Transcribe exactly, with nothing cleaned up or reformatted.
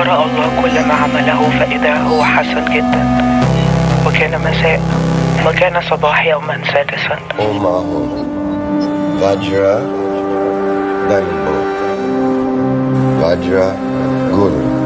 ورأى الله كل ما عمله فإذا هو حسن جدا. وكان مساء وكان صباح يوما سادسا. Omaha, Vajra, Bamboo, Vajra, Guru.